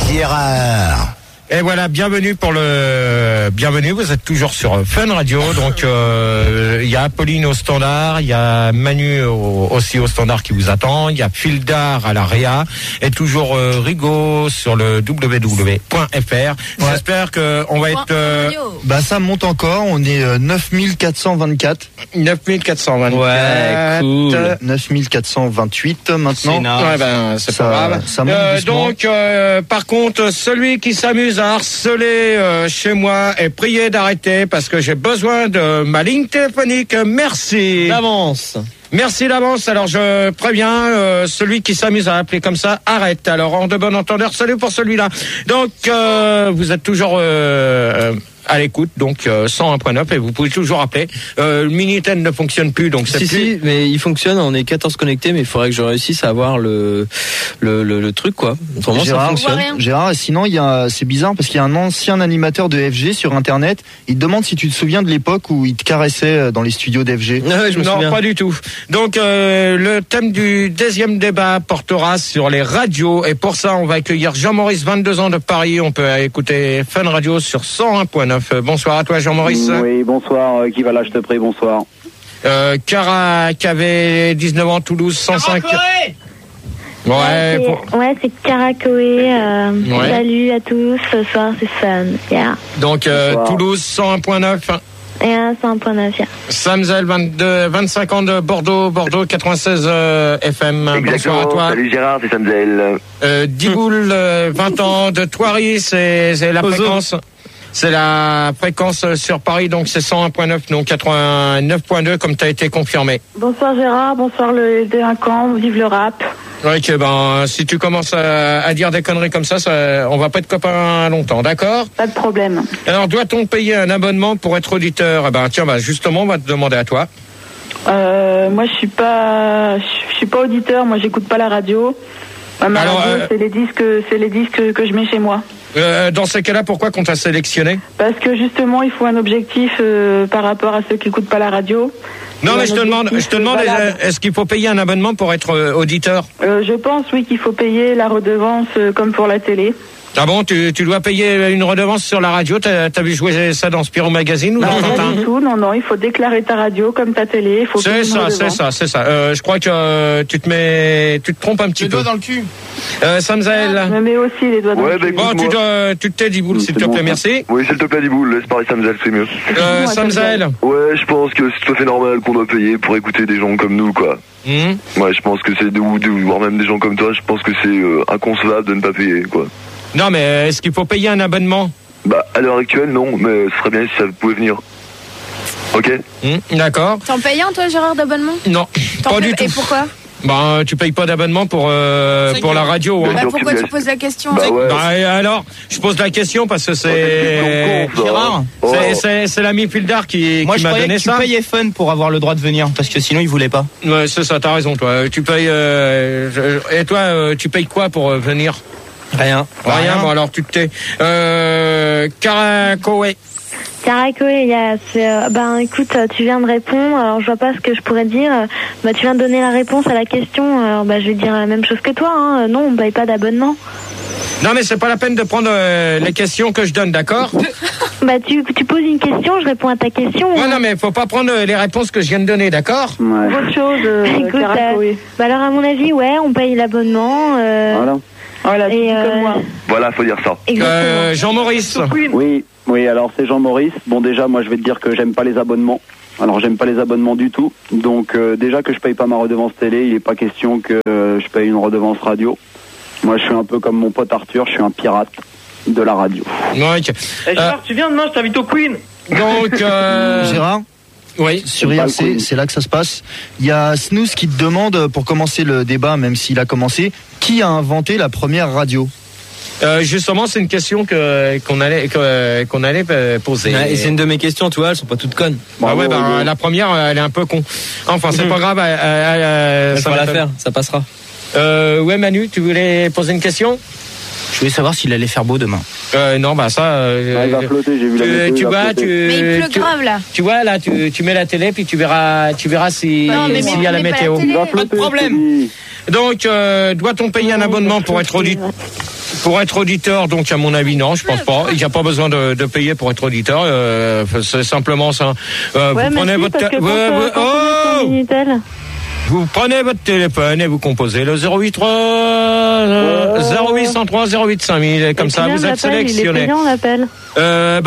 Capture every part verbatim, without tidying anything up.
Gérard. Et voilà, bienvenue pour le bienvenue. Vous êtes toujours sur Fun Radio. Donc euh, il y a Apolline au standard, il y a Manu au, aussi au standard qui vous attend. Il y a Fildar à la Réa et toujours euh, Rigaud sur le w w w point f r. Ouais. J'espère que on va être. Euh, bah ça monte encore. On est euh, neuf mille quatre cent vingt-quatre. neuf mille quatre cent vingt-quatre. Ouais, cool. neuf mille quatre cent vingt-huit maintenant. Ouais, ben c'est ça, pas grave. Ça monte euh, doucement. donc euh, par contre, celui qui s'amuse à harceler euh, chez moi est prié d'arrêter parce que j'ai besoin de ma ligne téléphonique. Merci d'avance. Merci d'avance. Alors je préviens euh, celui qui s'amuse à appeler comme ça, arrête. Alors en de bon entendeur, salut pour celui-là. Donc euh, vous êtes toujours euh, à l'écoute, donc euh, cent un point neuf et vous pouvez toujours appeler. Euh, le Minitel ne fonctionne plus, donc c'est si, plus... Si, mais il fonctionne, on est quatorze connectés, mais il faudrait que je réussisse à avoir le le, le, le truc, quoi. Autrement, Gérard, ça fonctionne. Gérard, sinon, il y a, c'est bizarre parce qu'il y a un ancien animateur de F G sur Internet, il te demande si tu te souviens de l'époque où il te caressait dans les studios d'F G. Ah ouais, je me non, souviens. Pas du tout. Donc, euh, le thème du deuxième débat portera sur les radios, et pour ça, on va accueillir Jean-Maurice, vingt-deux ans de Paris. On peut écouter Fun Radio sur cent un point neuf. Bonsoir à toi, Jean-Maurice. Oui, bonsoir. Euh, qui va là, je te prie, bonsoir. Euh, Cara, qui avait dix-neuf ans, Toulouse, cent cinq. Ouais, ouais, pour... c'est, ouais, c'est Caracoé. Euh, ouais. Salut à tous. Ce soir, c'est Fun. Yeah. Donc, euh, Toulouse, cent un point neuf. Et un cent un point neuf, yeah. Samzel, vingt-deux, vingt-cinq ans de Bordeaux, Bordeaux quatre-vingt-seize euh, F M. Exactement. Bonsoir à toi. Salut Gérard, c'est Samzel. Euh, Diboul, euh, vingt ans de Thoiry, c'est, c'est la fréquence. C'est la fréquence sur Paris, donc c'est cent un point neuf, donc quatre-vingt-neuf point deux, comme tu as été confirmé. Bonsoir Gérard, bonsoir le délinquant, vive le rap. Ok, ben, si tu commences à, à dire des conneries comme ça, ça, on va pas être copains longtemps, d'accord? Pas de problème. Alors, doit-on payer un abonnement pour être auditeur? Eh ben, tiens, ben, justement, on va te demander à toi. Euh, moi, je suis pas, je suis pas auditeur, moi, j'écoute pas la radio. Ma Alors, radio, euh... c'est les disques, c'est les disques que je mets chez moi. Euh, dans ces cas-là, pourquoi qu'on t'a sélectionné? Parce que justement, il faut un objectif euh, par rapport à ceux qui écoutent pas la radio. Non, mais je te demande, je te demande, est-ce qu'il faut payer un abonnement pour être euh, auditeur? euh, Je pense, oui, qu'il faut payer la redevance euh, comme pour la télé. Ah bon, tu, tu dois payer une redevance sur la radio? T'as, t'as vu jouer ça dans Spirou Magazine ou non, dans Tintin? Non, du tout, non, non, il faut déclarer ta radio comme ta télé. Il faut c'est ça, c'est ça, c'est ça. Euh, je crois que euh, tu te mets, tu te trompes un petit les peu. Les doigts dans le cul. Euh, Samzel. Ah, je me mets aussi les doigts dans ouais, le cul. Bah, bon, tu dois, tu te tais, Diboul, s'il te bon, plaît, merci. Oui, s'il te plaît, Diboul, laisse parler Samzel, c'est mieux. Euh, Samzel. Ouais, je pense que c'est tout à fait normal qu'on doit payer pour écouter des gens comme nous, quoi. Mmh. Ouais, je pense que c'est, ou, ou voire même des gens comme toi, je pense que c'est euh, inconcevable de ne pas payer, quoi. Non, mais est-ce qu'il faut payer un abonnement? Bah, à l'heure actuelle, non, mais ce serait bien si ça pouvait venir. Ok. Mmh, d'accord. T'en payes un, toi, Gérard, d'abonnement? Non, T'en pas payes... du tout. Et pourquoi? Bah, tu payes pas d'abonnement pour euh, pour la radio. Bah, hein. pourquoi tu poses la question? Bah, ouais. Bah, et alors, je pose la question parce que c'est Gérard, oh. c'est, c'est, c'est l'ami Fildar qui, Moi, qui je m'a donné que ça. Tu payais Fun pour avoir le droit de venir parce que sinon il voulait pas. Ouais, c'est ça, t'as raison, toi. Tu payes. Euh, je, et toi, euh, tu payes quoi pour euh, venir? Rien. Rien. Rien. Bon, alors tu te tais. Euh, Caracoé. Caracoé, yes. euh, ben écoute, tu viens de répondre, alors je vois pas ce que je pourrais dire. Bah tu viens de donner la réponse à la question, alors bah je vais dire la même chose que toi, hein. Non, on paye pas d'abonnement. Non mais c'est pas la peine de prendre euh, les questions que je donne, d'accord? Bah tu, tu poses une question, je réponds à ta question. Ouais, hein. non mais faut pas prendre les réponses que je viens de donner, d'accord? Ouais. Autre chose, euh, écoute, euh, bah alors à mon avis, ouais, on paye l'abonnement. Euh, voilà. Voilà, et, euh, comme moi. Voilà, faut dire ça. Euh, Jean-Maurice. Oui, oui, alors c'est Jean-Maurice. Bon, déjà, moi, je vais te dire que j'aime pas les abonnements. Alors, j'aime pas les abonnements du tout. Donc, euh, déjà que je paye pas ma redevance télé, il est pas question que euh, je paye une redevance radio. Moi, je suis un peu comme mon pote Arthur, je suis un pirate de la radio. Ouais, okay. Hey, Gérard, euh, tu viens demain, je t'invite au Queen. Donc, euh... Gérard? Oui. Sur I R C, c'est là que ça se passe. Il y a Snooze qui te demande, pour commencer le débat, même s'il a commencé, qui a inventé la première radio? Euh, justement, c'est une question que qu'on allait que, qu'on allait poser. Ouais, et c'est une de mes questions, tu vois, elles sont pas toutes connes. Bah ouais, bah, la première, elle est un peu con. Enfin, c'est mmh. pas grave. Elle, elle, elle, ça va la faire, ça passera. Euh, ouais, Manu, tu voulais poser une question? Je voulais savoir s'il allait faire beau demain. Euh, non, bah ça. Euh, ah, il va flotter, j'ai vu la météo, tu vois, tu. Mais il pleut tu, grave là. Tu vois là, tu, tu mets la télé puis tu verras, tu verras si non, mais s'il y a la météo. Il va flotter, pas de problème. Donc, euh, doit-on payer un abonnement pour être auditeur? Pour être auditeur, donc à mon avis, non, je pense pas. Il n'y a pas besoin de, de payer pour être auditeur. Euh, c'est simplement ça. Euh, Ouais, vous mais prenez si, votre parce que ta- quand, ouais, euh, ouais, quand on est sur oh Minitel. Vous prenez votre téléphone et vous composez le zéro huit trois euh, zéro huit cent trois zéro huit cinq mille. Et comme Et ça, combien vous êtes l'appel, il est sélectionné. payant, l'appel. Euh,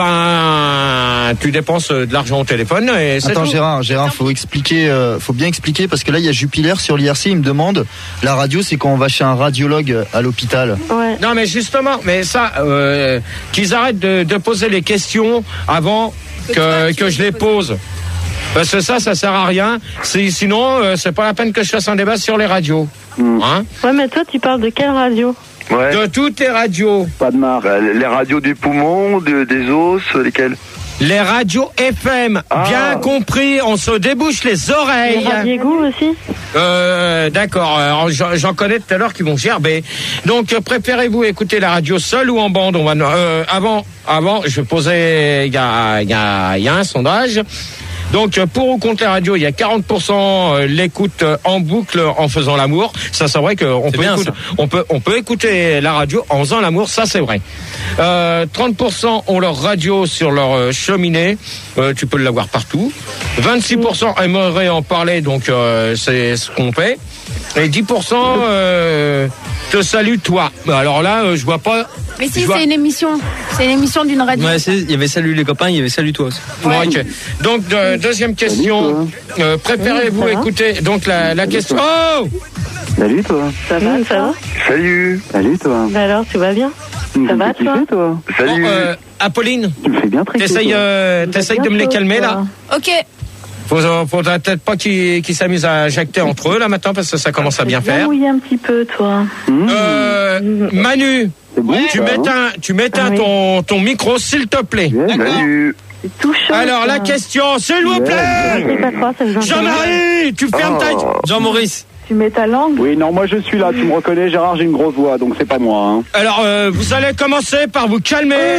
ben, tu dépenses de l'argent au téléphone et c'est Attends tout. Gérard, Gérard, faut expliquer, euh, faut bien expliquer parce que là il y a Jupiler sur l'I R C, il me demande la radio, c'est quand on va chez un radiologue à l'hôpital. Ouais. Non, mais justement, mais ça, euh, qu'ils arrêtent de, de poser les questions avant que, que je les pose. Parce que ça, ça sert à rien. C'est, sinon, euh, c'est pas la peine que je fasse un débat sur les radios. Hein? Ouais, mais toi, tu parles de quelle radio? Ouais. De toutes les radios. Pas de marque. Bah, les radios des poumons, de- des os, lesquelles? Les radios F M. Ah. Bien compris, on se débouche les Les oreilles. Radiégou aussi? Euh, d'accord. Alors, j'en, j'en connais tout à l'heure qui vont gerber. Donc, euh, préférez-vous écouter la radio seule ou en bande? On va, euh, avant, avant, je posais, il y a, il y a, il y a un sondage. Donc, pour ou contre la radio, il y a quarante pour cent l'écoute en boucle en faisant l'amour. Ça, c'est vrai qu'on peut, bien, écouter, on peut, on peut écouter la radio en faisant l'amour. Ça, c'est vrai. Euh, trente pour cent ont leur radio sur leur euh, cheminée. Euh, tu peux l'avoir partout. vingt-six pour cent aimeraient en parler. Donc, euh, c'est ce qu'on fait. Et dix pour cent euh, te salue toi. Alors là, euh, je vois pas. Mais si, je vois- c'est une émission. C'est une émission d'une radio. Ouais, c'est- il y avait salut les copains, il y avait salut toi aussi. Bon, ok. Donc, de- deuxième question. Euh, préférez-vous Oui, ça va. écouter donc la, la question. Oh Salut toi. Ça va, ça va? Salut. Salut toi. Bah alors, tu vas bien? Ça va, Tu toi? fais toi? Salut. Bon, euh, Apolline, Tu me fais bien triquer. t'essayes, toi. euh, t'essayes de me les calmer là. Ok. Faut, faut peut-être pas qu'ils qu'ils s'amusent à jacter entre eux là maintenant parce que ça commence à bien Viens faire. mouiller un petit peu, toi. Mmh. Euh, Manu, C'est bon, tu ça, hein m'éteins, tu m'éteins Oui. ton ton micro s'il te plaît. Ouais, Salut. C'est tout chaud. Alors la ça. question, s'il vous Ouais. plaît. C'est pas trop, ça vous intéresse. Jean-Marie, tu fermes ta. Oh. Jean-Maurice. Tu mets ta langue? Oui, non, moi je suis là. Tu me reconnais, Gérard, j'ai une grosse voix, donc c'est pas moi. Hein. Alors euh, vous allez commencer par vous calmer.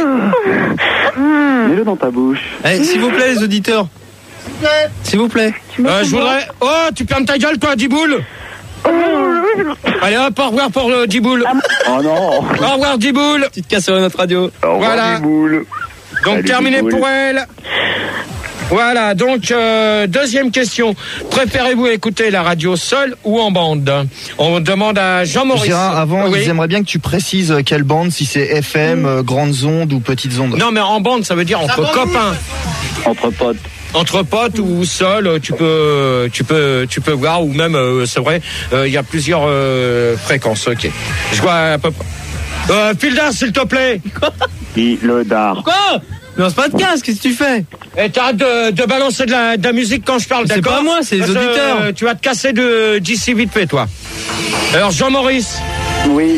Mets-le dans ta bouche. Eh, s'il vous plaît, les auditeurs. S'il vous plaît. Tu mets Euh, ton je doigt. voudrais. Oh, tu fermes ta gueule, toi, Diboule. Allez, hop, au revoir pour le Diboule. Oh non. Au revoir, Diboule. Petite casse sur notre radio. Au revoir, Voilà. les boules. Donc, Salut, terminé Diboule. pour elle. Voilà, donc, euh, deuxième question. Préférez-vous écouter la radio seule ou en bande? On demande à Jean-Maurice. Gérard, avant, Oui. ils aimeraient bien que tu précises euh, quelle bande, si c'est F M, euh, grandes ondes ou petites ondes. Non, mais en bande, ça veut dire entre copains. Entre potes. Entre potes ou seul, tu peux, tu peux, tu peux voir, ou même, euh, c'est vrai, il y a plusieurs euh, fréquences. Ok. Je vois à peu près. Euh, Fildar, s'il te plaît. Il le dard. Quoi? Lance pas de casque, qu'est-ce que tu fais? Et t'arrêtes de, de balancer de la, de la musique quand je parle, C'est d'accord? pas moi, c'est les Parce que, auditeurs. euh, tu vas te casser de, d'ici vite fait, toi. Alors, Jean-Maurice. Oui.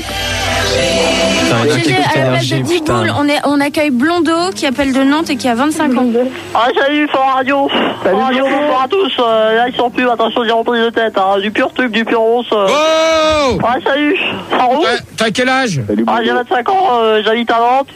Putain, G G, à la place de Diboule, on, est, on accueille Blondeau qui appelle de Nantes et qui a vingt-cinq ans. Ah salut Fort Radio. Fort Radio, bonsoir à tous. Euh, là ils sont plus, attention, j'ai repris de tête. Hein. Du pur tube, du pur ronce. Euh. Oh Ah salut. Ça roule? T'as quel âge? Ah j'ai vingt-cinq ans, euh, j'habite à Nantes.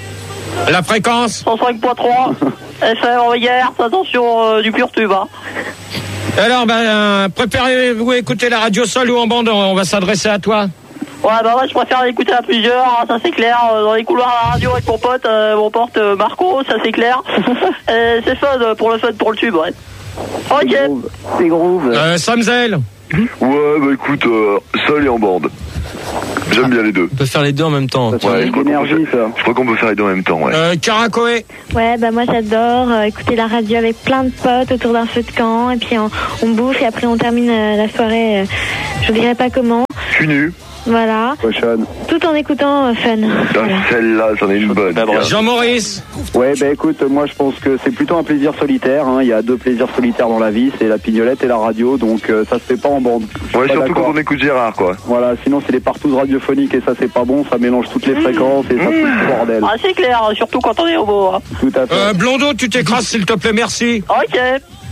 La fréquence? cent cinq point trois. F M en hier, attention, euh, du pur tube. Hein. Alors, ben, euh, préférez-vous écouter la radio seule ou en bande? On va s'adresser à toi. Ouais bah ouais, je préfère l'écouter à plusieurs, hein, ça c'est clair. Euh, Dans les couloirs à la radio avec mon pote, euh, mon pote euh, Marco, ça c'est clair. Euh, c'est fun euh, pour le fun, pour le tube, ouais. Ok. C'est groove. Euh, Samzel. Ouais, bah écoute, euh, seul et en bande. J'aime bien les deux. On peut faire les deux en même temps. Ouais, je crois qu'on peut, faire- je crois qu'on peut faire les deux en même temps, ouais. Euh, Caracoé. Ouais, bah moi j'adore euh, écouter la radio avec plein de potes autour d'un feu de camp et puis on, on bouffe et après on termine euh, la soirée, euh, je vous dirai pas comment. Je suis nu. Voilà. Cochonne. Tout en écoutant euh, fun. Ah, celle-là, c'en est une bonne. tiens. Jean-Maurice. Ouais, bah écoute, moi je pense que c'est plutôt un plaisir solitaire. Hein. Il y a deux plaisirs solitaires dans la vie, c'est la pignolette et la radio, donc euh, ça se fait pas en bande. Je suis Ouais, pas surtout d'accord. quand on écoute Gérard, quoi. Voilà, sinon c'est des partous radiophoniques et ça c'est pas bon, ça mélange toutes les fréquences et ça fout le bordel. Ah c'est clair, surtout quand on est homo. Hein. Tout à fait. Euh, Blondeau, tu t'écrases, s'il te plaît, merci. Ok.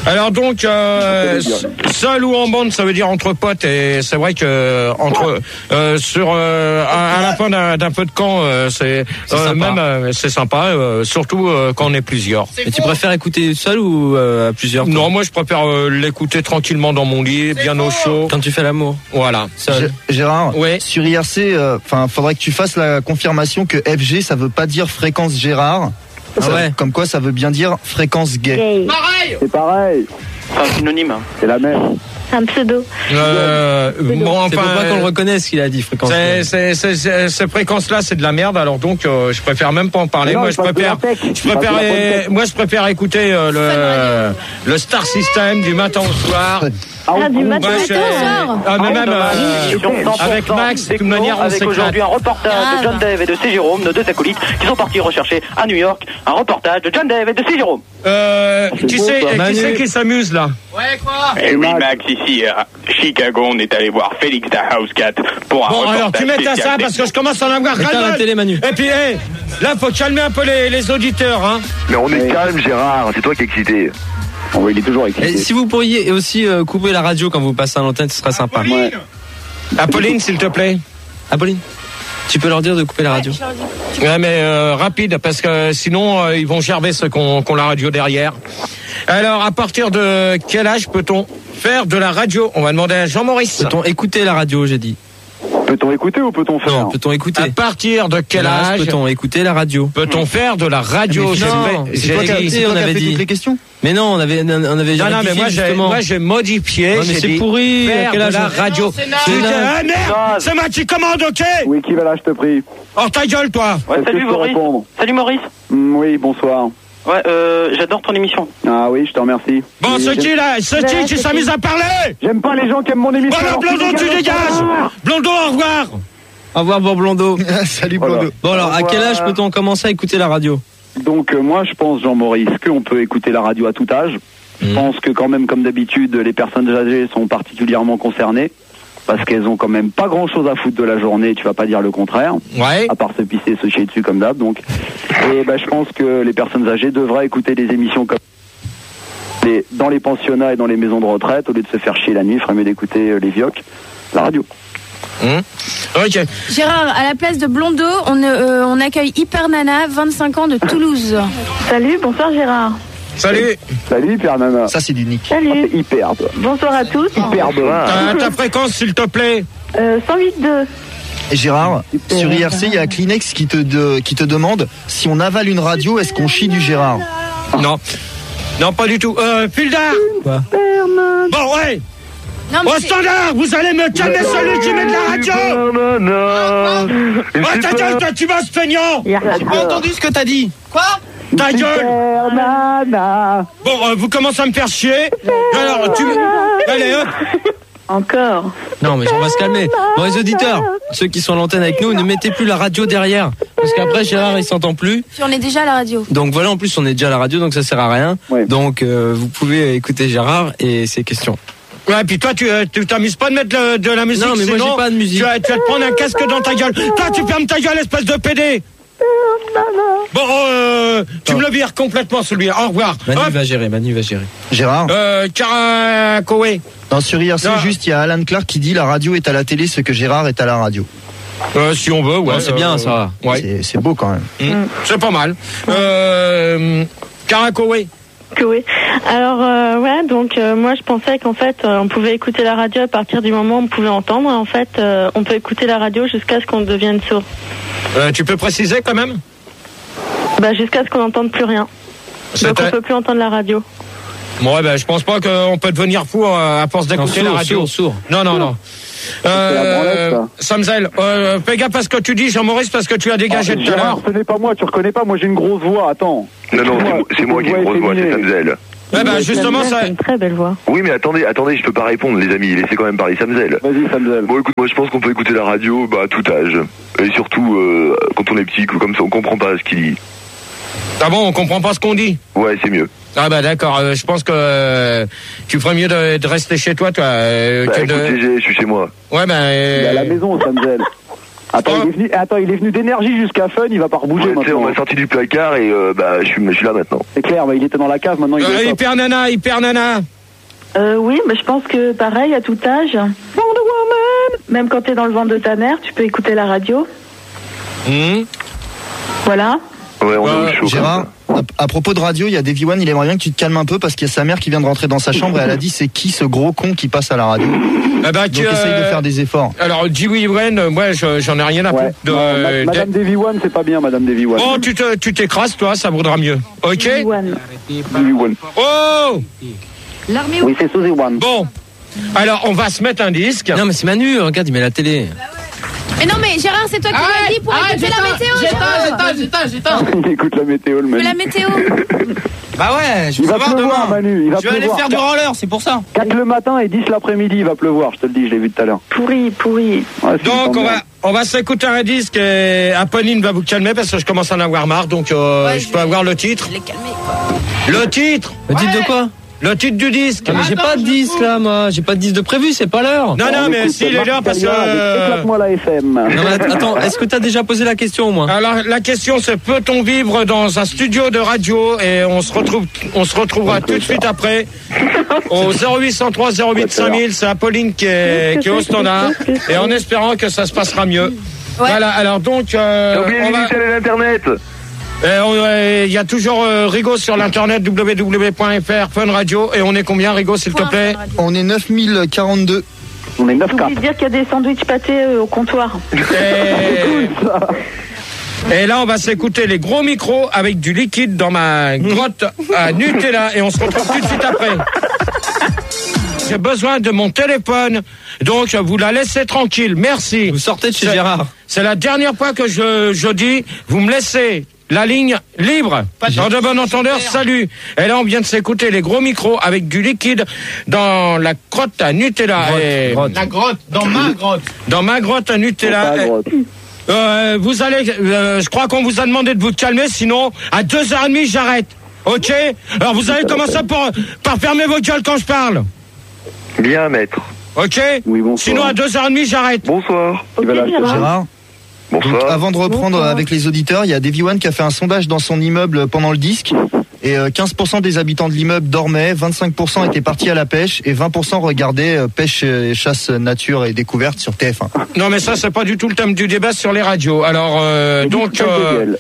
Alors donc, euh, seul ou en bande, ça veut dire entre potes, et c'est vrai que entre euh, sur euh, à, à la fin d'un, d'un peu de camp, euh, c'est, c'est euh, sympa. même euh, c'est sympa, euh, surtout euh, quand on est plusieurs. Et tu préfères écouter seul ou euh, à plusieurs? Non, moi je préfère euh, l'écouter tranquillement dans mon lit, bien au chaud. Quand tu fais l'amour. Voilà. Seul. G- Gérard, Ouais. sur I R C, enfin, faudrait que tu fasses la confirmation que F G, ça veut pas dire fréquence Gérard. Ah Ça- ouais. Comme quoi, ça veut bien dire fréquence gay. Gay. C'est pareil. C'est un synonyme. C'est la même. C'est un pseudo. Euh, bon, C'est pour enfin, pas qu'on le reconnaisse qu'il a dit fréquence. C'est, c'est, c'est, c'est- ces fréquences-là, c'est de la merde. Alors donc, euh, je préfère même pas en parler. Mais non, moi, il je passe de préfère, la tech. je Il préfère, passe de la bonne tech. moi, je préfère écouter euh, le, le Star System du matin au soir. Ah, du matin Moi, au je- soir. ah, mais même euh, cent avec pour cent Max, de toute techno, manière, on avec s'éclate. aujourd'hui un reportage Ah, de John Dave et de C. Jérôme, nos deux acolytes, qui sont partis rechercher à New York un reportage de John Dave et de C. Jérôme. Euh, qui beau, c'est, ça. qui Manu. c'est qui s'amuse là? Eh oui, Max, ici à Chicago, on est allé voir Félix da Housecat pour un Bon, reportage alors tu mets à spécial ça parce que je commence à en avoir Éteins la ras-le-bol. télé, Manu. Et puis, hey, là, faut calmer un peu les, les auditeurs, hein. Mais on est Ouais. calme, Gérard, c'est toi qui es excité. Oh, oui, il est toujours excité. Et si vous pourriez aussi euh, couper la radio quand vous passez à l'antenne, ce serait sympa. Ouais. Apolline, s'il te plaît. Apolline, tu peux leur dire de couper la radio. Ouais, mais euh, rapide, parce que sinon, euh, ils vont gerber ceux qui ont, qui ont la radio derrière. Alors, à partir de quel âge peut-on faire de la radio? On va demander à Jean-Maurice. Peut-on écouter la radio, j'ai dit. Peut-on écouter ou peut-on faire? Non, peut-on écouter? À partir de quel Quel âge âge peut-on écouter la radio? peut-on faire de la radio? Mais J'ai- non, j'ai c'est toi qui as- dit- c'est C'est on toi qui as avait fait dit. toutes les questions. Mais non, on avait, on avait Non, non, mais moi, j'ai, justement. moi, j'ai modifié. Ouais, mais j'ai c'est dit pourri, à faire quel de âge la on- radio. C'est Tu naze. dis, ah merde, c'est moi qui commande, ok? Oui, qui va là, je te prie. Hors ta gueule, toi. Ouais, Est-ce que salut je peux Maurice. répondre? Salut Maurice. Mm, Oui, bonsoir. Ouais, euh, j'adore ton émission. Ah oui, je te remercie. Bon, Et c'est j'aime- qui, là? C'est Ouais, qui qui c'est s'amuse à parler? J'aime pas les gens qui aiment mon émission. Voilà, alors Blondeau, tu dégages. Blondeau, au revoir. Au revoir, bon Blondeau. Salut, Voilà. Blondeau. Bon, alors, Au à quel revoir. âge peut-on commencer à écouter la radio? Donc euh, moi, je pense, Jean-Maurice, qu'on peut écouter la radio à tout âge. Je Mhm. pense que quand même, comme d'habitude, les personnes âgées sont particulièrement concernées. Parce qu'elles ont quand même pas grand chose à foutre de la journée, tu vas pas dire le contraire. Ouais. À part se pisser, se chier dessus comme d'hab, donc. Et ben, je pense que les personnes âgées devraient écouter des émissions comme les, dans les pensionnats et dans les maisons de retraite, au lieu de se faire chier la nuit, il ferait mieux d'écouter euh, les vioques, la radio. Hum. Ok. Gérard, à la place de Blondeau, on, euh, on accueille Hyper Nana, vingt-cinq ans de Toulouse. Salut, bonsoir Gérard. Salut. Salut, Père Nana. Ça, c'est du nick. Salut. C'est hyper, toi. Bonsoir à tous. Hyper bon. Ta, ta fréquence, s'il te plaît. Euh, cent huit deux. Et Gérard, sur I R C, il y a Kleenex qui te, de- qui te demande si on avale une radio, est-ce qu'on chie du Gérard? Non. Non, pas du tout. Euh, Fildar. Quoi? Bon, ouais. Non, mais Au c'est- standard, vous allez me calmer celui qui met de la radio. Oh, ta gueule, toi, tu vas se feignant. Il y a J'ai pas entendu ce que t'as dit. Ta gueule. Bon, euh, vous commencez à me faire chier. Alors, tu... Allez, hop. encore. Non, mais on va se calmer. Bon, les auditeurs, ceux qui sont à l'antenne avec nous, ne mettez plus la radio derrière. Parce qu'après, Gérard, il s'entend plus. Puis on est déjà à la radio. Donc voilà, en plus, on est déjà à la radio, donc ça sert à rien. Ouais. Donc, euh, vous pouvez écouter Gérard et ses questions. Ouais, puis toi, tu euh, tu t'amuses pas de mettre le- de la musique. Non, mais moi, sinon, j'ai pas de musique. Tu vas, tu vas te prendre un casque dans ta gueule. Toi, tu fermes ta gueule, espèce de pédé. Bon, euh, tu me le vires complètement, celui-là. Au revoir. Manu Hop. va gérer, Manu va gérer. Gérard? Euh, Karakoé. Non, sur I R C, Non. juste, il y a Alan Clark qui dit la radio est à la télé ce que Gérard est à la radio. Euh, si on veut, ouais. Non, c'est bien, ça. Ouais. C'est- C'est beau quand même. Mmh. C'est pas mal. Euh, Karakoé. Que oui. Alors euh, ouais, donc euh, moi je pensais qu'en fait euh, on pouvait écouter la radio à partir du moment où on pouvait entendre. En fait, euh, on peut écouter la radio jusqu'à ce qu'on devienne sourd. Euh, tu peux préciser quand même? Bah jusqu'à ce qu'on n'entende plus rien. C'est Donc on un- peut plus entendre la radio. Bon, ouais, ben, je pense pas qu'on peut devenir fou euh, à force d'écouter Non, la sourd, radio. sourd, sourd. Non, non, non. la Euh, branlette, Samzel, euh, fais gaffe à ce que tu dis, Jean-Maurice, parce que tu as dégagé Ah, tout à Gérard, l'heure. ce n'est pas moi, tu reconnais pas, moi j'ai une grosse voix, attends. Non, non, c'est moi- c'est moi qui ai une grosse voix, c'est Samzel. Ouais, ben, justement, Samzel, ça. c'est une très belle voix. Oui, mais attendez, attendez, je peux pas répondre, les amis. Laissez quand même parler Samzel. Vas-y, Samzel. Bon, écoute, moi je pense qu'on peut écouter la radio bah, à tout âge. Et surtout, euh, quand on est petit, comme ça, on comprend pas ce qu'il dit. Ah bon, on comprend pas ce qu'on dit. Ouais, c'est mieux. Ah bah d'accord, euh, je pense que euh, tu ferais mieux de, de rester chez toi, toi. Euh, Bah, que écoute, de... G G, je suis chez moi. Ouais, ben... Il est à la Euh... maison, Samzel. Attends, Oh. il est venu, attends, il est venu d'énergie jusqu'à Fun, il va pas rebouger Ouais, tu sais, on maintenant. m'a sorti du placard et euh, bah, je suis, je suis là maintenant. C'est clair, bah, il était dans la cave, maintenant il Euh, est au top. hyper nana, hyper nana. Euh, oui, mais je pense que pareil, à tout âge. Wonder Woman. Même quand t'es dans le ventre de ta mère, tu peux écouter la radio. Mmh. Voilà. Ouais, on Ouais, est au chaud. Gérard, à, à propos de radio, il y a Davy One, il aimerait bien que tu te calmes un peu parce qu'il y a sa mère qui vient de rentrer dans sa chambre et elle a dit c'est qui ce gros con qui passe à la radio. Ah bah, Donc tu, essaye de euh, faire des efforts. Alors, Dewey Wen, euh, moi, je- j'en ai rien à Ouais. foutre. de- Non, ma- de- Madame Davy One, c'est pas bien, Madame Davy One. Bon, tu te- tu t'écrases, toi, ça vaudra mieux. Ok? One. Davy One. Oh! L'armée Oui, c'est Suzy One. Bon. Alors, on va se mettre un disque. Non, mais c'est Manu, regarde, il met la télé. Mais non, mais Gérard, c'est toi qui Ah, l'as dit pour écouter la météo, J'éteins, Gérard. j'éteins, j'éteins, j'éteins. Il écoute la météo, le Mais Manu. la météo. Bah ouais, je Il vais va voir pleuvoir, demain. Manu, il va Je vais aller pleuvoir. faire du roller, c'est pour ça. quatre le matin et dix l'après-midi, il va pleuvoir, je te le dis, je l'ai vu tout à l'heure. Pourri, pourri. Ouais, c'est Donc, une on va, merde. on va s'écouter un disque et Apolline va vous calmer parce que je commence à en avoir marre. Donc, euh, Ouais, je je peux vais- avoir le titre. Je l'ai calmé, quoi. Le titre! Le titre de quoi? Le titre du disque! Ah, mais j'ai Attends, pas de je disque là, moi. J'ai pas de disque de prévu, c'est pas l'heure. Non, non, Alors, mais écoute, s'il est Marc là parce que. Italien avec euh, Éclate-moi la F M. Non, mais attends, est-ce que t'as déjà posé la question au moins? Alors, la question, c'est peut-on vivre dans un studio de radio? Et on se retrouve, on se retrouvera tout de suite après au zéro huit cent trois zéro huit cinq mille. C'est Apolline qui est, qui est au standard. Et en espérant que ça se passera mieux. Voilà, alors donc, euh, T'as oublié on va- l'initial et l'internet. Euh, on- euh, Il y a toujours euh, Rigo sur l'internet w w w point f r Fun Radio. Et on est combien, Rigo, s'il te plaît? On est neuf mille quarante-deux. On est neuf J'ai oublié de dire qu'il y a des sandwichs pâtés euh, au comptoir. Et... Et là, on va s'écouter les gros micros avec du liquide dans ma grotte à Nutella. Et on se retrouve tout de suite après. J'ai besoin de mon téléphone. Donc, vous la laissez tranquille. Merci. Vous sortez de chez C'est- Gérard. C'est la dernière fois que je, je dis, vous me laissez la ligne libre. Dans de bon entendeur, salut. Et là, on vient de s'écouter les gros micros avec du liquide dans la grotte à Nutella. Et- La grotte, dans ma grotte. Dans ma grotte à Nutella. Pas grotte. Euh, vous allez, euh, je crois qu'on vous a demandé de vous calmer, sinon à deux heures trente j'arrête. Ok? Alors vous allez commencer par, par fermer vos gueules quand je parle. Bien, maître. Ok? Oui, bonsoir. Sinon à deux heures trente j'arrête. Bonsoir. Il va Ok, la- Gérard. Gérard, donc, Bonsoir. avant de reprendre Bonsoir. avec les auditeurs, il y a Davy One qui a fait un sondage dans son immeuble pendant le disque. Et euh, quinze pour cent des habitants de l'immeuble dormaient, vingt-cinq pour cent étaient partis à la pêche et vingt pour cent regardaient euh, pêche et chasse nature et découverte sur T F un. Non mais ça c'est pas du tout le thème du débat sur les radios. Alors euh, donc euh,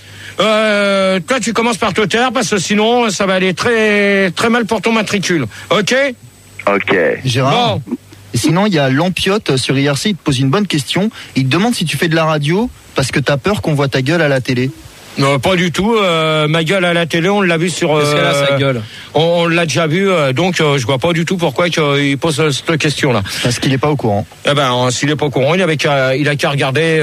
euh, toi tu commences par te taire parce que sinon ça va aller très très mal pour ton matricule. Ok? Ok. Gérard. Bon. Et sinon, il y a Lampiote sur I R C, il te pose une bonne question. Il te demande si tu fais de la radio parce que t'as peur qu'on voit ta gueule à la télé. Non, pas du tout. Euh, ma gueule à la télé, on l'a vu sur. Parce qu'elle a sa gueule. On, on l'a déjà vu, euh, donc euh, je vois pas du tout pourquoi il pose euh, cette question-là. Parce qu'il est pas au courant. Eh ben, s'il est pas au courant, il avait qu'à, il a qu'à regarder.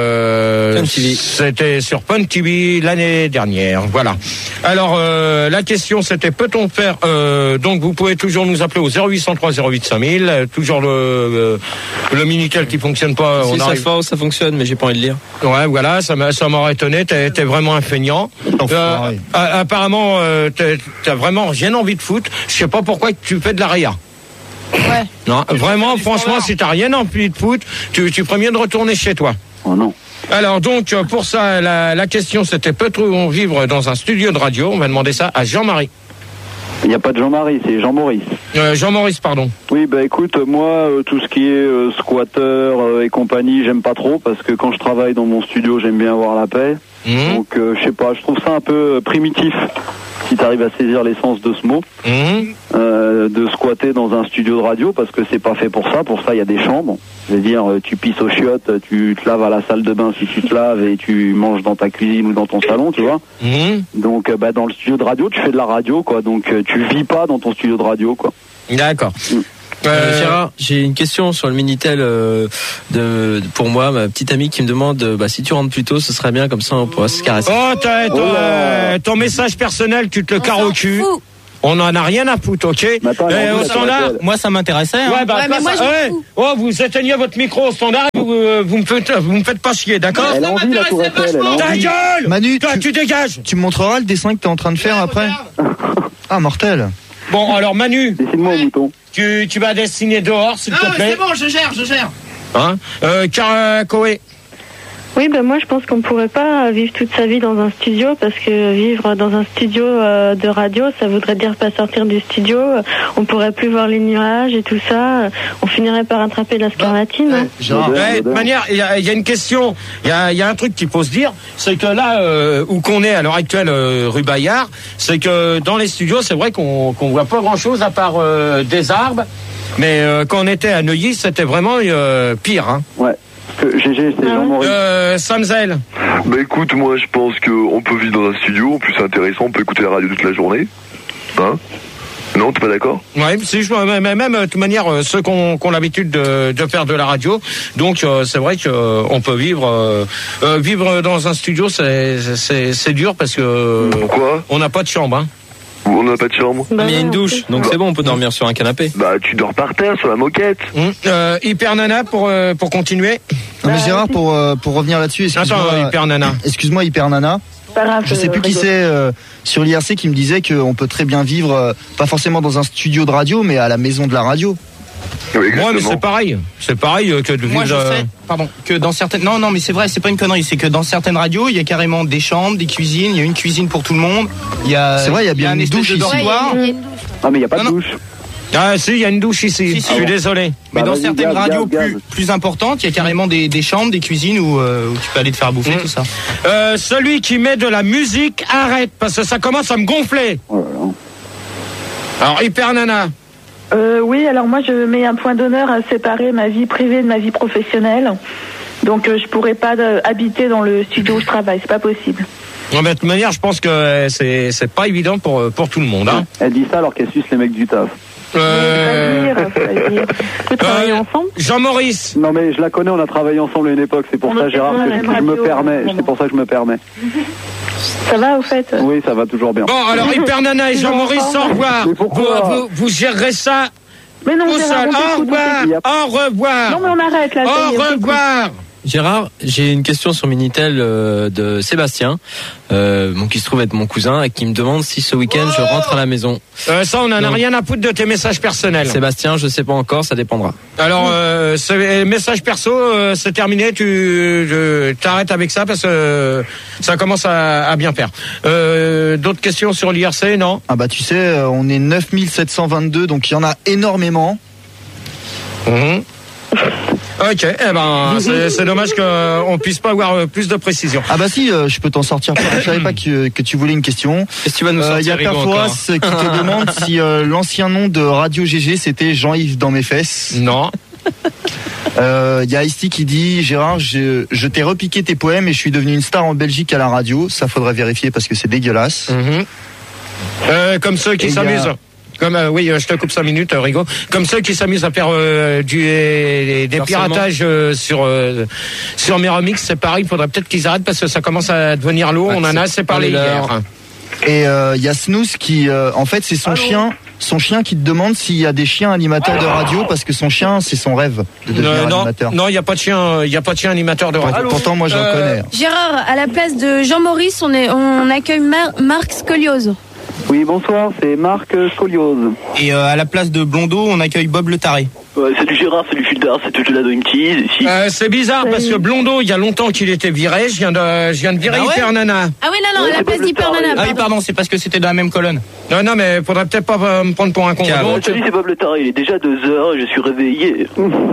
Euh, Fun T V. C'était sur Fun T V l'année dernière. Voilà. Alors euh, la question, c'était peut-on faire euh, Donc vous pouvez toujours nous appeler au zéro huit cent trois zéro huit cinq mille. euh, Toujours le euh, le minitel qui fonctionne pas. Si on ça, arrive. fa- ça fonctionne, mais j'ai pas envie de lire. Ouais, voilà, ça m'a, ça m'aurait étonné. T'es, t'es vraiment un feignant. Euh, a- apparemment, euh, t'es- t'as vraiment rien envie de foot. Je sais pas pourquoi tu fais de la réa. Ouais. Non, vraiment, franchement, si t'as rien envie de foot, tu, tu ferais mieux de retourner chez toi. Oh non. Alors donc, euh, pour ça, la, la question c'était peut-on vivre dans un studio de radio? On va demander ça à Jean-Marie. Il n'y a pas de Jean-Marie, c'est Jean-Maurice. Euh, Jean-Maurice, pardon. Oui, bah écoute, moi, euh, tout ce qui est euh, squatter euh, et compagnie, j'aime pas trop parce que quand je travaille dans mon studio, j'aime bien avoir la paix. Mmh. Donc, euh, je sais pas, je trouve ça un peu euh, primitif, si tu arrives à saisir l'essence de ce mot, Mmh. euh, de squatter dans un studio de radio parce que c'est pas fait pour ça. Pour ça, il y a des chambres. Je veux dire, euh, tu pisses aux chiottes, tu te laves à la salle de bain si tu te laves et tu manges dans ta cuisine ou dans ton salon, tu vois. Mmh. Donc, euh, bah, dans le studio de radio, tu fais de la radio, quoi. Donc, euh, tu vis pas dans ton studio de radio, quoi. D'accord. Euh, Euh, Gérard, j'ai une question sur le Minitel euh, de, pour moi, ma petite amie qui me demande euh, bah, si tu rentres plus tôt, ce serait bien, comme ça on pourra se caresser. Oh, t'as, ton, Oh là. euh, ton message personnel, tu te le carres au cul. On en a rien à foutre, ok? attends, Eh, elle a au dit la standard. tourelle. Moi, ça m'intéressait. Hein. Ouais, bah, Ouais, mais pas moi, ça. je m'en Ouais. fous. Oh, vous éteignez votre micro au standard et vous, euh, vous me faites, vous me faites pas chier, d'accord? Elle a envie, la tour Eiffel, elle a Ta envie. gueule! Manu, Toi, tu- tu dégages! Tu me montreras le dessin que t'es en train de faire après? Ah, mortel. Bon, alors, Manu, Dessine-moi un mouton. tu, tu vas dessiner dehors, s'il Ah, te ouais, plaît. c'est bon, je gère, je gère. Hein? Euh, Car- Koé. Oui, ben moi je pense qu'on pourrait pas vivre toute sa vie dans un studio parce que vivre dans un studio euh, de radio, ça voudrait dire pas sortir du studio. On pourrait plus voir les nuages et tout ça. On finirait par attraper la scarlatine. Hein. Genre, ouais, de manière, il y a, y a une question, il y a, y a un truc qu'il faut se dire, c'est que là euh, où qu'on est à l'heure actuelle, euh, rue Bayard, c'est que dans les studios, c'est vrai qu'on qu'on voit pas grand-chose à part euh, des arbres, mais euh, quand on était à Neuilly, c'était vraiment euh, pire. Hein. Ouais. G G, c'est Jean-Maurice. Euh, Samzel. Bah écoute, moi je pense qu'on peut vivre dans un studio, en plus c'est intéressant, on peut écouter la radio toute la journée. Hein? Non, t'es pas d'accord? Ouais, si je même, même de toute manière ceux qui ont, qui ont l'habitude de, de faire de la radio, donc euh, c'est vrai que euh, on peut vivre euh, euh, vivre dans un studio, c'est c'est c'est dur parce que Pourquoi? On n'a pas de chambre. Hein. On n'a pas de chambre. Bah, mais il y a une douche, donc c'est bon, on peut dormir sur un canapé. Bah tu dors par terre sur la moquette. Mmh. Euh, Hyper Nana pour euh, pour continuer. Non mais Gérard, pour euh, pour revenir là-dessus, excuse-moi. Attends, Hyper Nana. Excuse-moi, Hyper Nana. Je sais plus qui c'est euh, sur l'I R C qui me disait qu'on peut très bien vivre, euh, pas forcément dans un studio de radio, mais à la maison de la radio. Oui, ouais, mais c'est pareil. C'est pareil que de vivre. Moi, je sais, pardon, que dans certaines. Non, non, mais c'est vrai, c'est pas une connerie. C'est que dans certaines radios, il y a carrément des chambres, des cuisines. Il y a une cuisine pour tout le monde. Il y a. C'est vrai, il y a bien un une douche ici. dortoir. Ouais, il y a une douche. Ah, mais il n'y a pas Non, de non. douche. Ah si, il y a une douche ici. Si, si. Je suis Ah bon. désolé. Mais Bah, dans vas-y, certaines gaz, radios gaz, plus, gaz. plus importantes, il y a carrément des, des chambres, des cuisines où, euh, où tu peux aller te faire bouffer, Mmh. tout ça. Euh, celui qui met de la musique, arrête parce que ça commence à me gonfler. Oh là là. Alors Hyper Nana. Euh, oui, alors moi je mets un point d'honneur à séparer ma vie privée de ma vie professionnelle. Donc euh, je pourrais pas euh, habiter dans le studio où je travaille, c'est pas possible. Non, mais de toute manière, je pense que euh, c'est c'est pas évident pour pour tout le monde. Hein. Elle dit ça alors qu'elle suce les mecs du taf. Euh... Faut pas dire, faut pas dire. Vous travaillez Euh, ensemble Jean-Maurice. Non mais je la connais, on a travaillé ensemble à une époque, c'est pour On ça a fait Gérard la que même je me radio, permets, vraiment. c'est pour ça que je me permets. Ça va au fait? Oui, ça va toujours bien. Bon, alors Hyper Nana et Jean-Maurice, au revoir. Mais Vous, pourquoi vous, vous gérerez ça Mais non, tout Gérard, seul. on Au t'écoute, revoir. on t'écoute. Au revoir. Non mais on arrête là. ça y est, Au on t'écoute. revoir. Gérard, j'ai une question sur Minitel euh, de Sébastien, euh, bon, qui se trouve être mon cousin, et qui me demande si ce week-end je rentre à la maison. Euh, ça, on en a Donc, rien à foutre de tes messages personnels. Sébastien, je sais pas encore, ça dépendra. Alors, euh, ce message perso, euh, c'est terminé. Tu je, t'arrêtes avec ça parce que euh, ça commence à, à bien faire. Euh, d'autres questions sur l'I R C, non? Ah bah tu sais, euh, on est neuf mille sept cent vingt-deux, donc il y en a énormément. Mmh. Ok, eh ben c'est, c'est dommage qu'on puisse pas avoir euh, plus de précision. Ah bah si, euh, je peux t'en sortir. Je savais pas que, que tu voulais une question. Est-ce que tu vas nous Euh, Il y sortir a Rigaud Perfois encore qui te demande si euh, l'ancien nom de Radio G G c'était Jean-Yves dans mes fesses. Non. Euh, Il y a Isti qui dit Gérard, je, je t'ai repiqué tes poèmes et je suis devenu une star en Belgique à la radio. Ça faudrait vérifier parce que c'est dégueulasse. Mmh. Euh, comme ceux qui Et s'amusent. y a- Comme euh, oui, euh, je te coupe cinq minutes, euh, Rigaud. Comme ceux qui s'amusent à faire euh, du des, des piratages euh, sur euh, sur mes remixes, c'est pareil. Il faudrait peut-être qu'ils arrêtent parce que ça commence à devenir lourd. Ouais, On en a c'est assez parlé pas hier. l'heure. Et il euh, y a Snooze qui, euh, en fait, c'est son chien, son chien qui te demande s'il y a des chiens animateurs de radio parce que son chien, c'est son rêve de devenir Euh, non, animateur. non, il y a pas de chien, il y a pas de chien animateur de radio. Pourtant, moi, j'en Euh, connais. Gérard, à la place de Jean-Maurice, on, est, on accueille Mar- Marc Scoliose. Oui, bonsoir, c'est Marc Scoliose. Et euh, à la place de Blondeau, on accueille Bob le Taré. Ouais, salut Gérard, salut Fildar, c'est tout la Dream Tease. Ici. Euh, c'est bizarre parce que Blondeau, il y a longtemps qu'il était viré. Je viens de, je viens de virer Ah ouais Hyper Nana. Ah oui, non, non, Ouais, à la c'est place Bob le d'Hyper Taré. Nana. Ah oui, pardon, c'est parce que c'était dans la même colonne. Non, non, mais faudrait peut-être pas euh, me prendre pour un con. Car- Donc, Salut, c'est Bob le Taré, il est déjà deux heures et je suis réveillé.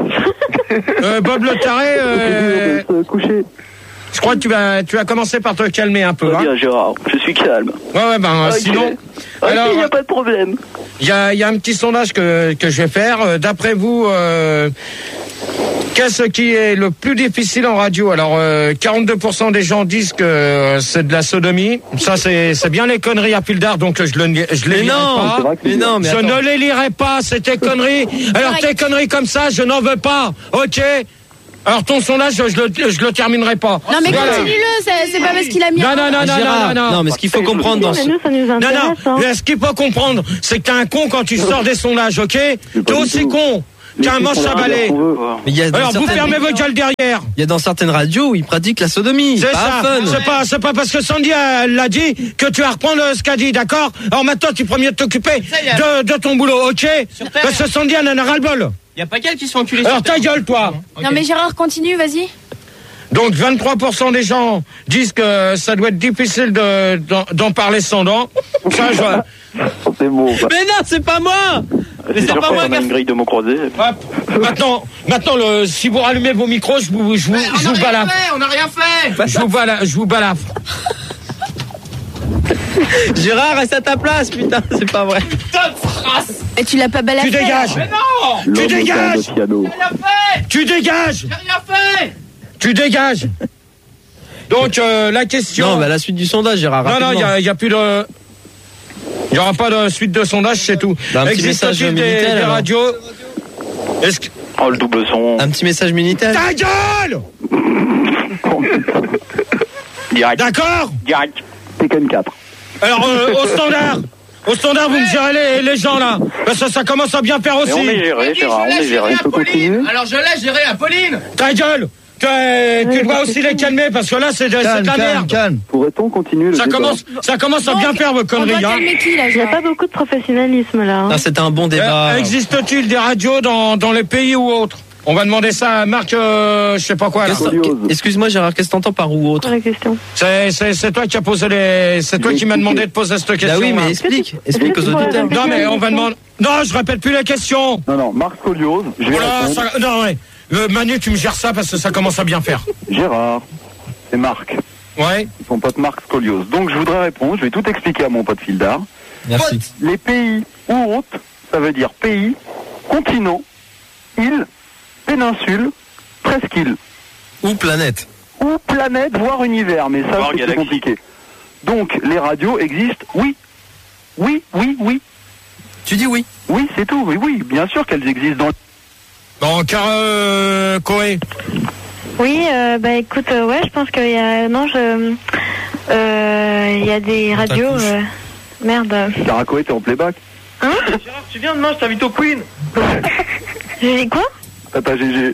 euh, Bob le Taré, euh, Se coucher. je crois que tu vas, tu vas commencer par te calmer un peu. Très Hein. bien Gérard, je suis calme. Ouais, ouais, ben Ok. sinon. Ok, Alors, il n'y a pas de problème. il y a, il y a un petit sondage que que je vais faire. Euh, D'après vous, euh, qu'est-ce qui est le plus difficile en radio? Alors, euh, quarante-deux pour cent des gens disent que euh, c'est de la sodomie. Ça, c'est c'est bien les conneries à Pildar, donc je le je les Mais lirai non, pas. C'est vrai que c'est mais bien. non, mais Je attends. ne les lirai pas, c'est tes conneries. Alors tes conneries comme ça, je n'en veux pas, ok? Alors ton sondage, je, je le, je le terminerai pas. Non, mais Voilà. continue-le, c'est, c'est pas parce qu'il a mis Non, un- non, non, non, Gérard, non, non, non. mais ce qu'il faut comprendre dans Mais ce... nous, ça nous Non, intéresse. non, hein. mais ce qu'il faut comprendre, c'est que t'es un con quand tu sors des sondages, ok? T'es pas du aussi tout. con qu'un Laissez manche son à radio balai. qu'on veut. Mais il y a dans Alors vous certaines- fermez votre gueule derrière. il y a dans certaines radios où ils pratiquent la sodomie. C'est Pas ça. fun. C'est pas, c'est pas parce que Sandy elle l'a dit que tu vas reprendre ce qu'a dit, d'accord? Alors maintenant tu prends mieux de t'occuper de, de ton boulot, ok? Parce que Sandy elle en a ras le bol. Il y a pas qu'elle qui se fait enculer. Alors sur ta Terre. gueule, toi. Non, mais Gérard, continue, vas-y. Donc vingt-trois pour cent des gens disent que ça doit être difficile de, d'en, d'en parler sans dents. Ça, je... C'est beau. Mais non, c'est pas moi. Mais c'est sûr pas qu'on moi a qui a une grille de mots croisés. Hop. Maintenant, maintenant le, si vous rallumez vos micros, je vous, je vous, On je n'a vous rien balafre. fait, on n'a rien fait. Je vous balafre. Je vous balafre. Gérard, reste à ta place, putain, c'est pas vrai. Putain de phrase. Et tu l'as pas balafré. Tu dégages. Mais non. Tu L'homme dégages. au piano. J'ai rien fait. Tu dégages. J'ai rien fait. Tu dégages. Donc euh, la question. Non, mais à la suite du sondage, Gérard. Non, non, il rapidement. y a, y a plus de. Il n'y aura pas de suite de sondage, c'est tout. Bah, un petit message Existe-t-il des, Minitel, des alors. radios? Est-ce que... Oh, le double son. Un petit message Minitel. Ta gueule! Direct. D'accord? Direct. Tekken quatre. Alors, euh, au standard, au standard, vous me direz les, les gens là. Parce que ça commence à bien faire Mais on est aussi. géré, Dis, Gérard, je on est laisse géré. gérer Apolline. Alors je laisse gérer Apolline. Ta gueule! Tu, tu dois aussi les calmer parce que là, c'est de, c'est Calme, de la calme, merde. calme. Pourrait-on continuer le Ça débat commence, ça commence à bien faire vos On doit conneries. Hein. calmer qui là, Il n'y a Gérard? pas beaucoup de professionnalisme là. hein. Non, c'était un bon débat. Euh, Existe-t-il des radios dans, dans les pays ou autres? On va demander ça à Marc, euh, je sais pas quoi. Là. Qu'est-ce que- Excuse-moi, Gérard, qu'est-ce que t'entends par ou autre? Pour la question. C'est, c'est, c'est toi qui as posé les, c'est toi qui m'as demandé de poser cette question. Bah oui, mais là. explique. Explique aux Est-ce que tu pourrais auditeurs. répéter Non, mais la on va question demander. Non, je répète plus la question. Non, non, Marc Scoliose, je vais Oh là, répondre. ça- non, ouais. Euh, Manu, tu me gères ça parce que ça commence à bien faire. Gérard et Marc. Ouais. Son pote Marc Scoliose. Donc je voudrais répondre, je vais tout expliquer à mon pote Fildar. Merci. Les pays ou autres, ça veut dire pays, continent, île, péninsule, presqu'île. Ou planète. Ou planète, voire univers, mais ça Voire c'est plus galaxie. compliqué. Donc les radios existent, oui. Oui, oui, oui. Tu dis oui. Oui, c'est tout, oui, oui. Bien sûr qu'elles existent dans... Bon, car euh, Corée. Oui, euh, bah écoute, euh, ouais, je pense qu'il y a. Non, je. Euh, Il y a des radios. t'accouche. euh, Merde. Sarah Coé, t'es en playback. Hein? Gérard, tu viens demain, je t'invite au Queen. J'ai dit quoi? Tata G G.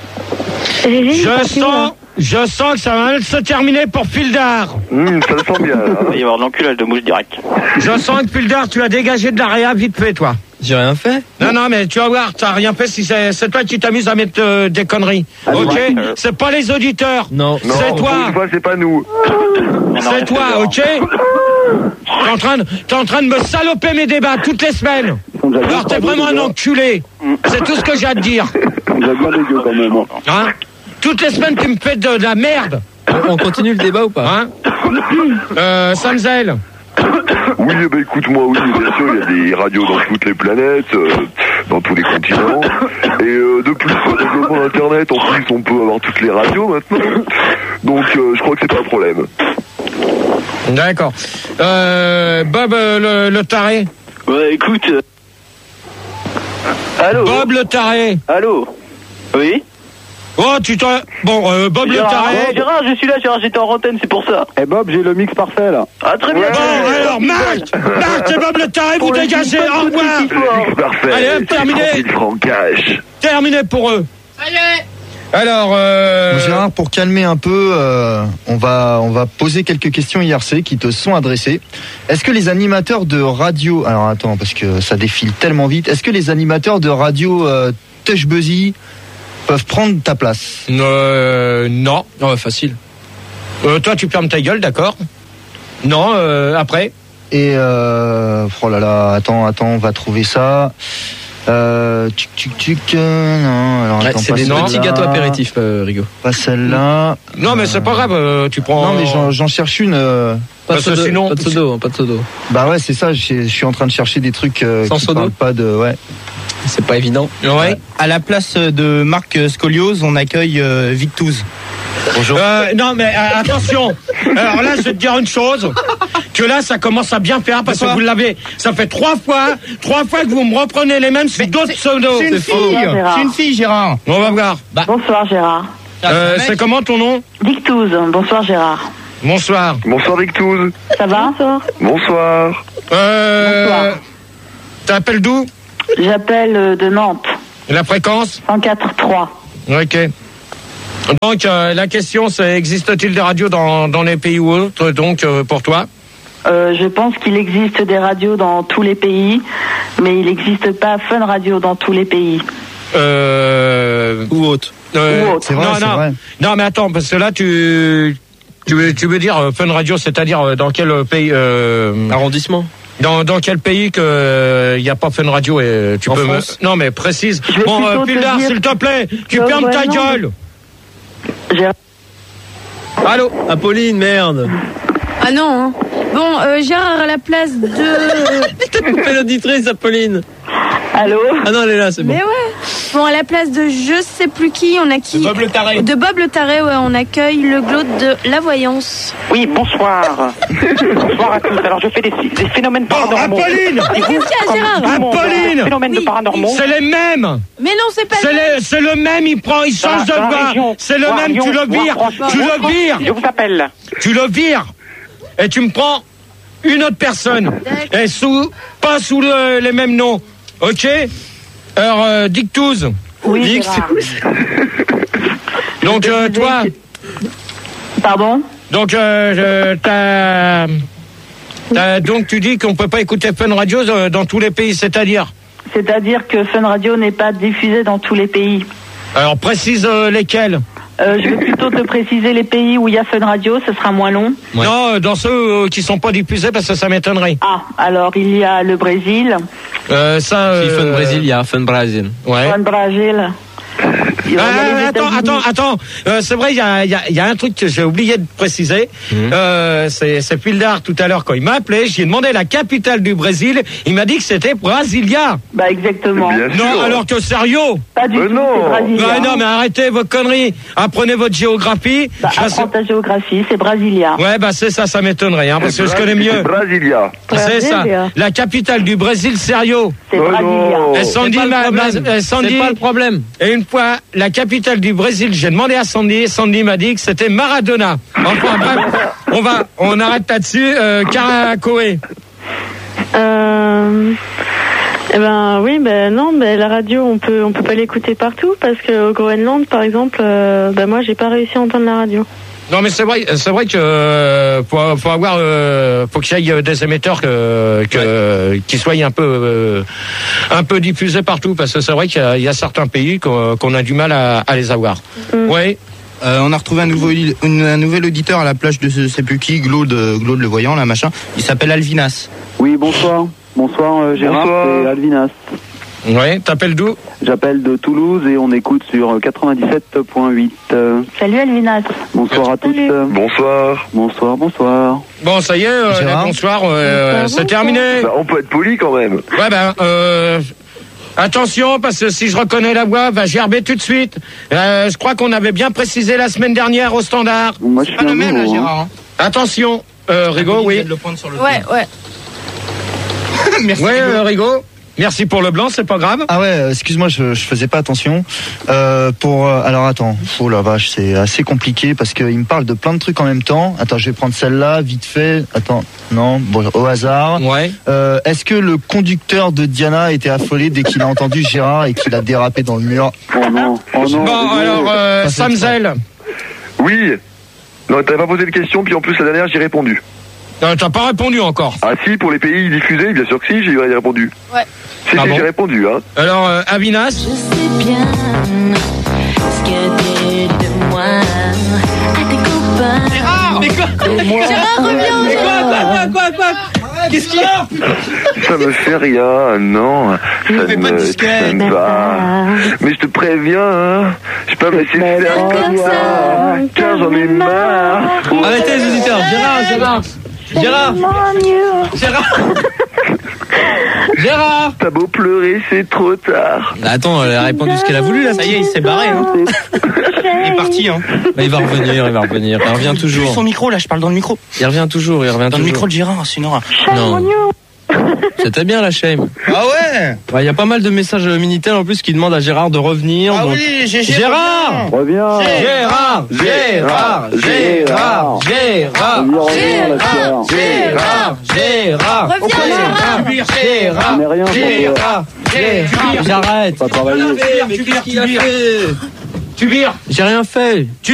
J'ai dit, Je parti où, là sens, je sens que ça va mal se terminer pour Fildar. Hum, ça le sent bien. Il va y avoir de l'enculage de mouche direct. Je sens que Fildar, tu as dégagé de la réa vite fait, toi. J'ai rien fait. Non, non, mais tu vas voir, t'as rien fait si c'est, c'est toi qui t'amuses à mettre euh, des conneries. Ah, Ok? ouais. C'est pas les auditeurs. Non. Non, C'est pour toi. une fois, c'est pas nous. C'est toi, ok? T'es en train de, t'es en train de me saloper mes débats toutes les semaines. Alors t'es vraiment un enculé. C'est tout ce que j'ai à te dire. Il a bien dégueu quand même. Hein? Toutes les semaines, tu me fais de, de la merde. On continue le débat ou pas? Hein? Euh, Samzel. Oui, eh ben, écoute, moi, oui, bien sûr, il y a des radios dans toutes les planètes, euh, dans tous les continents. Et euh, de plus, le développement d'Internet, en plus, on peut avoir toutes les radios maintenant. Donc, euh, je crois que c'est pas un problème. D'accord. Euh, Bob euh, le, le taré. Ouais, écoute. euh, Allô? Bob le taré. Allô? Oui? Oh, tu t'en... Bon, euh, Bob le Gérard, taré. ouais, Gérard, je suis là, Gérard, j'étais en antenne, c'est pour ça. Eh Bob, j'ai le mix parfait là. Ah, très bien. Bon, alors, Marc, Marc et Bob le taré, vous Pour le dégagez, Kingston, au revoir. tout de suite, C'est parfait. Allez, hop, c'est terminé. trente mille francs cash. Terminé pour eux. Ça y est. Alors, euh... Gérard, pour calmer un peu, euh, on va on va poser quelques questions I R C qui te sont adressées. Est-ce que les animateurs de radio, alors attends parce que ça défile tellement vite. Est-ce que les animateurs de radio euh, Touch Buzzy peuvent prendre ta place? Euh, non. Oh, facile. Euh, toi, tu fermes ta gueule, d'accord? Non, euh, après. Et euh, oh là là, attends, attends, on va trouver ça. Euh, tuc tuc tuc. euh, non, alors Ouais, attends, c'est pas des celle-là. petits gâteaux apéritifs, euh, Rigo. Pas celle-là. Non, mais c'est pas grave, euh, tu prends... Non, mais j'en, j'en cherche une. euh, Pas de Parce que sodo, sinon- pas de sodo, hein, pas de sodo. Bah ouais, c'est ça. Je je suis en train de chercher des trucs euh, Sans qui sodo parlent pas de. Ouais. C'est pas évident. Ouais. À la place de Marc Scoliose, on accueille euh, Victouz. Bonjour. Euh, non, mais euh, attention. Alors là, je vais te dire une chose. Que là, ça commence à bien faire parce que vous l'avez. Ça fait trois fois, trois fois que vous me reprenez les mêmes sur d'autres pseudos. C'est une C'est faux. fille. Gérard. C'est une fille, Gérard. On va voir. Bonsoir Gérard. Euh, c'est comment ton nom? Dictouze, bonsoir Gérard. Bonsoir. Bonsoir, Victouz. Ça va? Bonsoir. Bonsoir. Euh, Bonsoir. T'appelles d'où? J'appelle euh, de Nantes, La fréquence? cent quatre trois. Ok. Donc, euh, la question, c'est existe-t-il des radios dans, dans les pays ou autres, donc, euh, pour toi? Euh, je pense qu'il existe des radios dans tous les pays, mais il n'existe pas Fun Radio dans tous les pays. Euh... Ou autre. Euh, C'est vrai, non, c'est non. vrai. Non, mais attends, parce que là, tu, tu veux, tu veux dire euh, Fun Radio, c'est-à-dire euh, dans quel pays euh, Arrondissement. Dans, dans quel pays que il euh, y a pas Fun Radio et tu En peux France. me... Non, mais précise. Je vais Bon, euh, plutôt te Pildar, dire- s'il te plaît, tu Euh, fermes ouais, ta non, gueule. J'ai- Allô. Apolline, merde. Ah non, hein. Bon, euh, Gérard à la place de... T'as coupé l'auditrice, Apolline. Allô? Ah non, elle est là, c'est bon. Mais ouais. Bon, à la place de je sais plus qui, on a qui De Bob le Taré. De Bob le Taré, ouais, on accueille le glaude de la voyance. Oui, bonsoir. Bonsoir à tous. Alors, je fais des, des phénomènes paranormaux. Apolline. Mais qu'est-ce qu'il y a, Comme Gérard? tout le monde, Apolline. des phénomènes de Oui, paranormaux. C'est les mêmes. Mais non, c'est pas C'est, le même. les- c'est le même, il prend, il change Dans la- de dans la voix. région, C'est le voire même, tu Lyon, le vires. voire France. Tu le vires. Je vous appelle. Tu le vires. Et tu me prends une autre personne. Et sous, pas sous le- les mêmes noms. Ok? Alors, euh, Dictouze. Oui, Dix. Gérard. Donc, Je euh, disais toi. que- Pardon? Donc, euh, je- t'as, t'as- donc tu dis qu'on peut pas écouter Fun Radio euh, dans tous les pays, c'est-à-dire? C'est-à-dire que Fun Radio n'est pas diffusé dans tous les pays. Alors, précise euh, lesquels. Euh, je vais plutôt te préciser les pays où il y a Fun Radio, ce sera moins long. Non, euh, dans ceux euh, qui sont pas diffusés, parce que ça m'étonnerait. Ah, alors il y a le Brésil, Euh, ça. Si, euh, Fun Brésil, il y a Fun Brésil. Ouais. Fun Brésil. Il y a Ah, les attends, États-Unis. attends, attends. Euh, c'est vrai, il y a, il y, a, il y a un truc que j'ai oublié de préciser. Mhm. Euh, c'est, c'est Pildar tout à l'heure quand il m'a appelé. J'ai demandé la capitale du Brésil. Il m'a dit que c'était Brasilia. Bah exactement. Bien Non, sûr. alors que sérieux. Pas du Mais tout, non. c'est Brasilia. Ouais, non, mais arrêtez vos conneries. Apprenez votre géographie. Bah, Parce- apprends ta géographie, c'est Brasilia. Ouais, bah c'est ça, ça m'étonnerait, hein, parce que je connais C'est mieux. Brasilia. C'est ça. Brasilia. La capitale du Brésil, sérieux. C'est Oh Brasilia. non. Et Sandy, C'est pas le m'a- problème. m'a- euh, Sandy- C'est pas le problème. Et une fois, la capitale du Brésil, j'ai demandé à Sandy, Sandy m'a dit que c'était Maradona. Enfin bref, on va, on arrête là-dessus. Euh, Karakoé. Euh, eh ben oui, ben non, ben la radio, on peut, on peut pas l'écouter partout parce que au Groenland, par exemple, euh, ben moi, j'ai pas réussi à entendre la radio. Non mais c'est vrai, c'est vrai que euh, faut, faut avoir, euh, faut qu'il y ait des émetteurs que, que qui soient un peu, euh, un peu diffusés partout, parce que c'est vrai qu'il y a, il y a certains pays qu'on, qu'on a du mal à, à les avoir. Mm. Oui. Euh, on a retrouvé un, nouveau, une- un nouvel auditeur à la plage de ce sais plus qui, Glaude, Glaude le voyant, là, machin. Il s'appelle Alvinas. Oui, bonsoir. Bonsoir euh, Gérard, Bonsoir. c'est Alvinas. Oui. T'appelles d'où? J'appelle de Toulouse et on écoute sur quatre-vingt-dix-sept point huit. Euh, Salut Alvinas. bonsoir à tous. Salut. Euh, Bonsoir. Bonsoir, bonsoir. Bon, ça y est, euh, Gérard. les bonsoir, euh, c'est terminé. Bah, on peut être poli quand même. Ouais, ben, euh, attention, parce que si je reconnais la voix, va gerber tout de suite. Euh, je crois qu'on avait bien précisé la semaine dernière au standard. Moi, je suis Pas le un même, là, nouveau, hein. Gérard. hein. Attention, euh, Rigaud, Apolline oui. vient de le prendre sur le Ouais, ouais. Merci. Ouais, Rigaud. euh, Rigaud. Merci pour le blanc, c'est pas grave. Ah ouais, euh, excuse-moi, je, je faisais pas attention. Euh, pour euh, alors attends, oh la vache, c'est assez compliqué parce qu'il me parle de plein de trucs en même temps. Attends, je vais prendre celle-là vite fait. Attends, non, bon, au hasard. Ouais. Euh, Est-ce que le conducteur de Diana était affolé dès qu'il a entendu Gérard et qu'il a dérapé dans le mur? Oh non, oh non. Bon, désolé. alors, euh, Ça, c'est Samzel. Oui. Non, t'avais pas posé de question, puis en plus la dernière j'ai répondu. Euh, T'as pas répondu encore. Ah si, pour les pays diffusés, bien sûr que si, j'ai répondu. Ouais. Si, Ah si, bon j'ai répondu, hein. Alors, euh, Avinas. Je sais bien ce que t'es de moi à tes copains. Gérard, mais quoi Gérard, reviens. Mais quoi, quoi, quoi, quoi, quoi Qu'est-ce qu'il y a Ça me fait rien, non. Ça fais ne pas de me disquette. gêne pas. Mais je te préviens, hein. Je peux pas me laisser faire comme toi, ça, car j'en ai marre. Arrêtez les auditeurs. Gérard, Gérard. Gérard. Gérard. Gérard. T'as beau pleurer, c'est trop tard. Bah, attends, elle a répondu ce qu'elle a voulu là. Ça y est, il s'est barré. Hein. Il est parti. Hein. Bah, il va revenir, il va revenir. Il revient Plus toujours. son micro, là, je parle dans le micro. Il revient toujours, il revient Dans le toujours. micro de Gérard, c'est une horreur. Non. C'était bien la shame. Ah ouais. Il y a pas mal de messages Minitel en plus qui demandent à Gérard de revenir. Ah donc- oui, Gégé, Gérard. Reviens. Gérard. Gérard. Gérard. Gérard. Reviens, reviens, la Gérard. Gérard. Reviens, Gérard. Gérard. Mais rien, Gérard. Gérard. J'arrête. Pas travailler. Mais qu'est-ce qu'il a fait Tu vires. J'ai rien fait. Tu